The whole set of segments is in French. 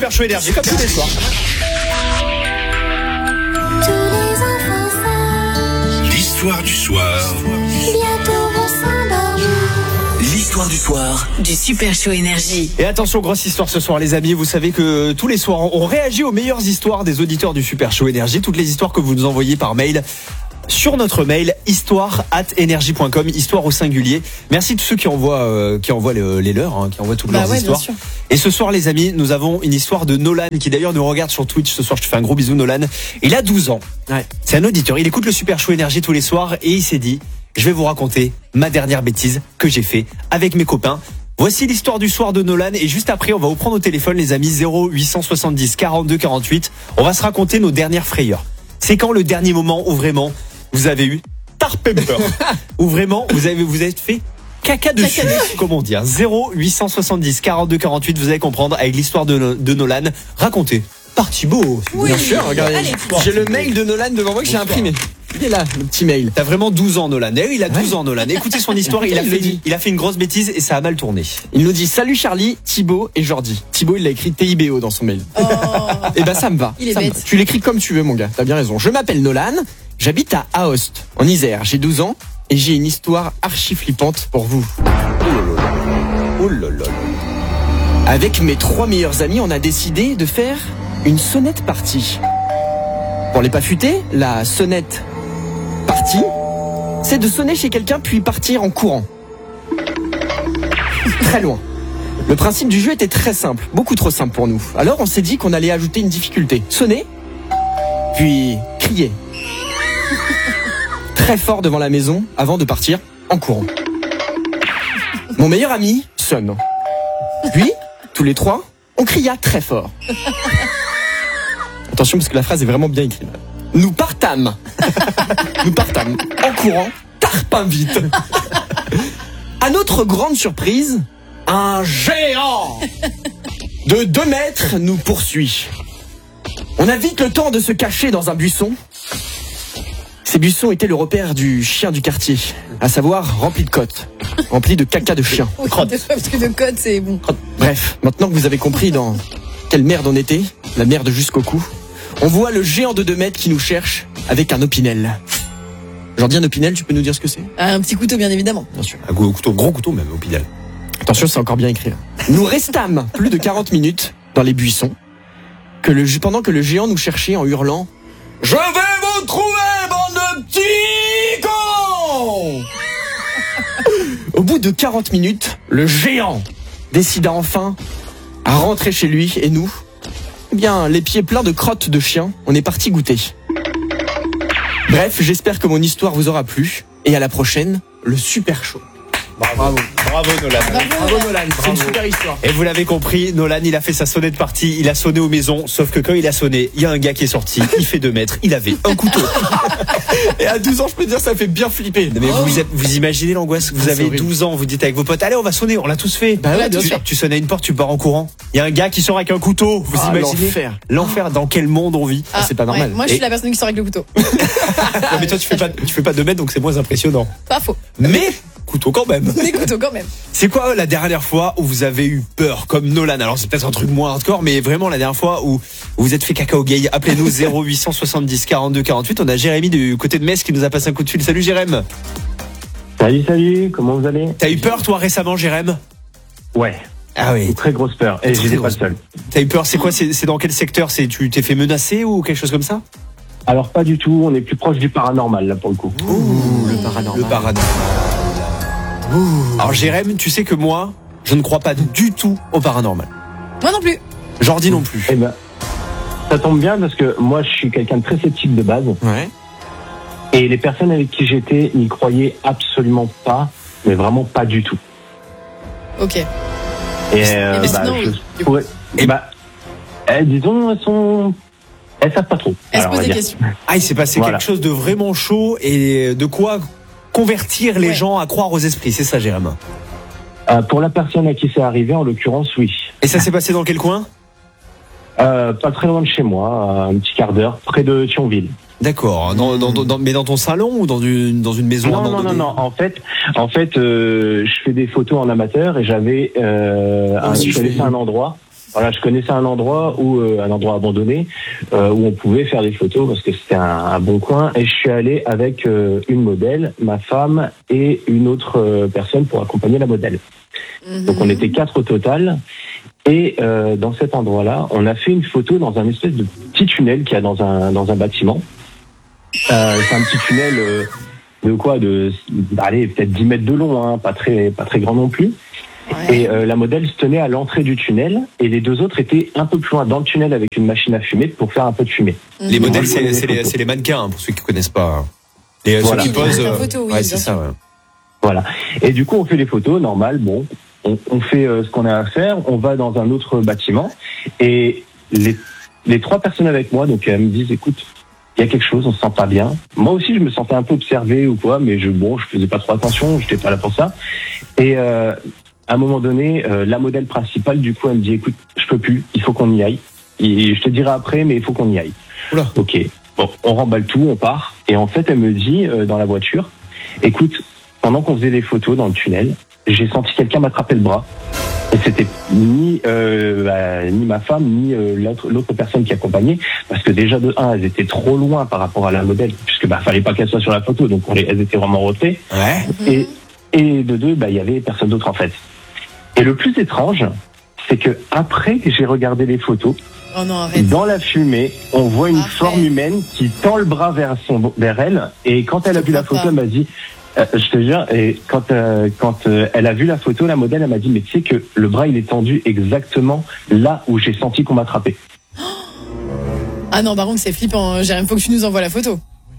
Super Show Énergie comme tous les soirs. L'histoire du soir. Bientôt vont s'endormir. L'histoire du soir. Du Super Show Énergie. Et attention, grosse histoire ce soir les amis, vous savez que tous les soirs on réagit aux meilleures histoires des auditeurs du Super Show Énergie, toutes les histoires que vous nous envoyez par mail. Sur notre mail histoire@energie.com, histoire au singulier. Merci de ceux qui envoient les leurs, qui envoient toutes leurs histoires. Et ce soir les amis, nous avons une histoire de Nolan qui d'ailleurs nous regarde sur Twitch ce soir. Je te fais un gros bisou Nolan. Il a 12 ans. Ouais. C'est un auditeur. Il écoute le Super Show Énergie tous les soirs et il s'est dit je vais vous raconter ma dernière bêtise que j'ai fait avec mes copains. Voici l'histoire du soir de Nolan et juste après on va vous prendre au téléphone les amis 0870 42 48. On va se raconter nos dernières frayeurs. C'est quand le dernier moment où vraiment vous avez eu tarpemper où vraiment vous avez fait caca dessus, comment dire. 0870 42 48, vous allez comprendre avec l'histoire de Nolan racontée par Thibaut. Oui, bien sûr, regardez. Allez, j'ai le mail de Nolan devant moi que j'ai imprimé. Il est là, le petit mail. T'as vraiment 12 ans Nolan. Eh oui, il a 12 ans Nolan. Écoutez son histoire, il a fait une grosse bêtise et ça a mal tourné. Il nous dit salut Charlie, Thibaut et Jordi. Thibaut il l'a écrit TIBO dans son mail. Oh. Et ben ça me va. Il est bête. Tu l'écris comme tu veux mon gars, t'as bien raison. Je m'appelle Nolan, j'habite à Aoste, en Isère. J'ai 12 ans et j'ai une histoire archi flippante pour vous. Oh là là. Avec mes 3 meilleurs amis, on a décidé de faire une sonnette party. Pour les pas futés, la sonnette party, c'est de sonner chez quelqu'un puis partir en courant. Très loin. Le principe du jeu était très simple, beaucoup trop simple pour nous. Alors on s'est dit qu'on allait ajouter une difficulté. Sonner, puis crier. Très fort devant la maison avant de partir en courant. Mon meilleur ami sonne. Puis, tous les 3, on cria très fort. Attention parce que la phrase est vraiment bien écrite. Nous partâmes en courant, tarpin vite. À notre grande surprise, un géant de 2 mètres nous poursuit. On a vite le temps de se cacher dans un buisson. Ces buissons étaient le repère du chien du quartier, à savoir rempli de côtes, rempli de caca de chien. Oui, parce que de code, c'est bon. Bref, maintenant que vous avez compris dans quelle merde on était, la merde jusqu'au cou, on voit le géant de 2 mètres qui nous cherche avec un opinel. Jordi, un opinel, tu peux nous dire ce que c'est ? Un petit couteau, bien évidemment. Bien sûr. Un gros couteau même au Pinel. Attention, c'est encore bien écrit. Là. Nous restâmes plus de 40 minutes dans les buissons, pendant que le géant nous cherchait en hurlant « Je vais vous trouver, bande de petits cons !» Au bout de 40 minutes, le géant décida enfin à rentrer chez lui et nous, eh bien, les pieds pleins de crottes de chien, on est parti goûter. Bref, j'espère que mon histoire vous aura plu et à la prochaine, le Super Show. Bravo Nolan. Bravo Nolan, c'est une super histoire. Et vous l'avez compris, Nolan il a fait sa sonnette partie, il a sonné aux maisons, sauf que quand il a sonné, il y a un gars qui est sorti, il fait 2 mètres, il avait un couteau. Et à 12 ans, je peux dire, ça fait bien flipper. Mais vous imaginez l'angoisse, vous avez 12 ans, vous dites avec vos potes, allez on va sonner, on l'a tous fait. Bah ouais, bien sûr. Tu sonnes à une porte, tu pars en courant. Il y a un gars qui sort avec un couteau, vous imaginez l'enfer, dans quel monde on vit. C'est pas normal. Ouais, moi, je suis la personne qui sort avec le couteau. Ouais, mais toi tu fais pas 2 mètres, donc c'est moins impressionnant. Pas faux. Mais couteau quand même. Des couteaux quand même. C'est quoi la dernière fois où vous avez eu peur comme Nolan? Alors c'est peut-être un truc moins hardcore, mais vraiment la dernière fois où vous vous êtes fait caca au gay. Appelez-nous 0870 42 48. On a Jérémy du côté de Metz qui nous a passé un coup de fil. Salut Jérémy. Salut, comment vous allez? T'as eu peur toi récemment Jérémy? Ouais. Ah oui. Une très grosse peur. Et j'étais pas le seul. T'as eu peur, c'est quoi? C'est dans quel secteur? Tu t'es fait menacer ou quelque chose comme ça? Alors pas du tout, on est plus proche du paranormal là pour le coup. Ouh, le paranormal. Alors Jérémy, tu sais que moi, je ne crois pas du tout au paranormal. Moi non plus. Jordi non plus. Eh ben, ça tombe bien parce que moi je suis quelqu'un de très sceptique de base. Ouais. Et les personnes avec qui j'étais n'y croyaient absolument pas, mais vraiment pas du tout. Ok. Et mais sinon, je pourrais. Disons, elles savent pas trop. Elles se posent des questions. Ah, il s'est passé quelque chose de vraiment chaud et de quoi convertir les gens à croire aux esprits, c'est ça Jérémy? Pour la personne à qui c'est arrivé, en l'occurrence, oui. Et ça s'est passé dans quel coin? Pas très loin de chez moi, un petit quart d'heure, près de Thionville. D'accord. Mais dans ton salon ou dans une maison? Non. En fait, je fais des photos en amateur et j'avais je laissé un endroit Voilà, je connaissais un endroit abandonné où on pouvait faire des photos parce que c'était un bon coin. Et je suis allé avec une modèle, ma femme et une autre personne pour accompagner la modèle. Donc on était 4 au total. Et dans cet endroit-là, on a fait une photo dans un espèce de petit tunnel qu'il y a dans un bâtiment. C'est un petit tunnel peut-être 10 mètres de long, hein, pas très grand non plus. Ouais. Et la modèle se tenait à l'entrée du tunnel et les 2 autres étaient un peu plus loin dans le tunnel avec une machine à fumer pour faire un peu de fumée. Les modèles, c'est les mannequins, hein, pour ceux qui ne connaissent pas. Et voilà. ceux qui posent. Photo, oui, c'est ça. Ouais. Voilà. Et du coup, on fait les photos, normal. Bon, on fait ce qu'on a à faire. On va dans un autre bâtiment et les 3 personnes avec moi, donc elles me disent, écoute, il y a quelque chose, on se sent pas bien. Moi aussi, je me sentais un peu observé ou quoi, mais je faisais pas trop attention, j'étais pas là pour ça. Et à un moment donné, la modèle principale, du coup, elle me dit, écoute, je peux plus, il faut qu'on y aille. Et je te dirai après, mais il faut qu'on y aille. Oula. Ok. Bon, on remballe tout, on part. Et en fait, elle me dit dans la voiture, écoute, pendant qu'on faisait des photos dans le tunnel, j'ai senti quelqu'un m'attraper le bras. Et c'était ni ma femme, ni l'autre personne qui accompagnait, parce que déjà de 1, elles étaient trop loin par rapport à la modèle, puisque fallait pas qu'elle soit sur la photo, donc elles étaient vraiment en retrait. Ouais. Et de 2, il y avait personne d'autre en fait. Et le plus étrange, c'est que après que j'ai regardé les photos, dans la fumée, on voit une forme humaine qui tend le bras vers elle, et quand elle a vu la photo, elle m'a dit, je te jure, et quand elle a vu la photo, la modèle, elle m'a dit, mais tu sais que le bras, il est tendu exactement là où j'ai senti qu'on m'attrapait. Ah non, par contre, c'est flippant. Jérém, faut que tu nous envoies la photo.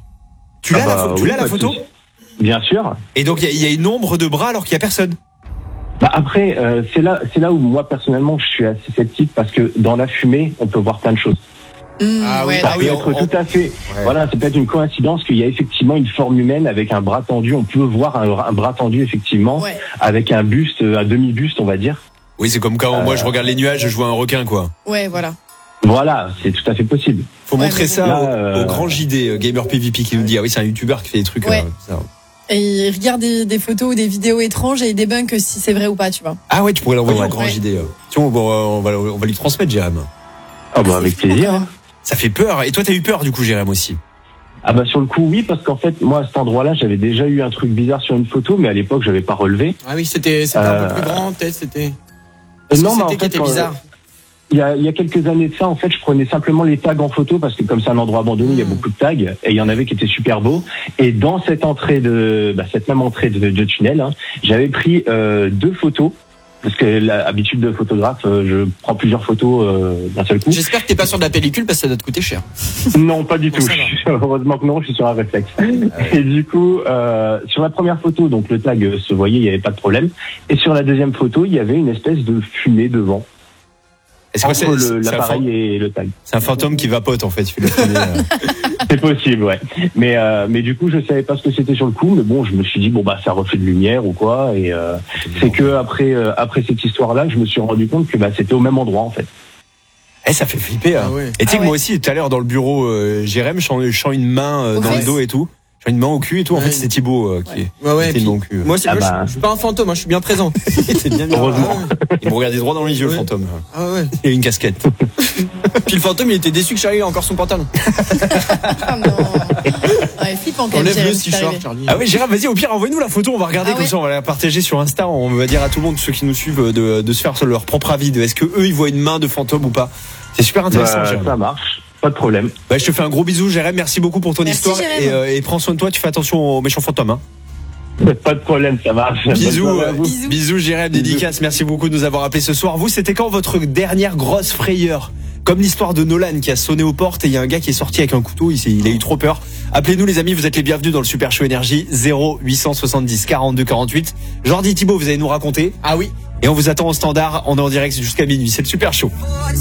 Tu l'as la photo? Bien sûr. Et donc, il y a une ombre de bras alors qu'il y a personne? Après, c'est là où moi, personnellement, je suis assez sceptique parce que dans la fumée, on peut voir plein de choses. Ça peut être tout à fait. Ouais. Voilà, c'est peut-être une coïncidence qu'il y a effectivement une forme humaine avec un bras tendu. On peut voir un bras tendu effectivement, avec un buste, un demi-buste, on va dire. Oui, c'est comme quand moi je regarde les nuages, je vois un requin, quoi. Ouais, voilà. Voilà, c'est tout à fait possible. Faut montrer ça au grand JD, Gamer PVP, qui nous dit, ah oui, c'est un youtubeur qui fait des trucs. Ça. Et il regarde des photos ou des vidéos étranges et il débunk si c'est vrai ou pas, tu vois. Ah ouais, tu pourrais l'envoyer au grand JD. Tiens, on va lui transmettre, Jérém. Ah bah avec plaisir. Ça fait peur. Et toi, t'as eu peur du coup, Jérém, aussi? Ah bah sur le coup, oui, parce qu'en fait, moi, à cet endroit-là, j'avais déjà eu un truc bizarre sur une photo, mais à l'époque, j'avais pas relevé. Ah oui, c'était un peu plus grand, peut-être, c'était... Non, mais en fait, bizarre. Il y a quelques années de ça, en fait, je prenais simplement les tags en photo, parce que comme c'est un endroit abandonné, il y a beaucoup de tags, et il y en avait qui étaient super beaux. Et dans cette cette même entrée de tunnel, hein, j'avais pris 2 photos. Parce que l'habitude de photographe, je prends plusieurs photos d'un seul coup. J'espère que t'es pas sur de la pellicule parce que ça doit te coûter cher. Non, pas du tout. Heureusement que non, je suis sur un réflexe. Et du coup, sur la première photo, donc le tag se voyait, il n'y avait pas de problème. Et sur la deuxième photo, il y avait une espèce de fumée devant. Est-ce entre l'appareil et le tag. C'est un fantôme qui vapote en fait. Il fait la fumée, C'est possible, ouais. Mais du coup, je savais pas ce que c'était sur le coup, mais bon, je me suis dit ça reflet de lumière ou quoi, et c'est que après cette histoire-là, je me suis rendu compte que c'était au même endroit en fait. Ça fait flipper. Hein. Et tu sais que moi aussi, tout à l'heure dans le bureau, Jérém, je sens une main dans le dos et tout. J'ai une main au cul et tout. En fait, c'est Thibaut qui était dans le cul. Moi, je suis pas un fantôme, je suis bien présent. C'est bien. Heureusement. Il me regardait droit dans les yeux, le fantôme. Ah ouais. Il a une casquette. Puis le fantôme, il était déçu que Charlie ait encore son pantalon. Ah non. Flippant quand même. Enlève le t-shirt, Charlie. Ah oui, Jérém, vas-y, au pire, envoie-nous la photo. On va regarder comme ça, on va la partager sur Insta. On va dire à tout le monde, ceux qui nous suivent, de se faire leur propre avis. Est-ce que eux, ils voient une main de fantôme ou pas? C'est super intéressant, Jérém. Ça marche. Pas de problème. Je te fais un gros bisou, Jérém. Merci beaucoup pour ton histoire. Et prends soin de toi. Tu fais attention aux méchants fantômes. Hein. Pas de problème, ça marche. Bisous, Jérém. Dédicace. Merci beaucoup de nous avoir appelés ce soir. Vous, c'était quand votre dernière grosse frayeur? Comme l'histoire de Nolan qui a sonné aux portes et il y a un gars qui est sorti avec un couteau. Il a eu trop peur. Appelez-nous, les amis. Vous êtes les bienvenus dans le Super Show Énergie. 0870 42 48. Jordi, Thibaut, vous allez nous raconter. Ah oui. Et on vous attend au standard. On est en direct jusqu'à minuit. C'est le Super Show.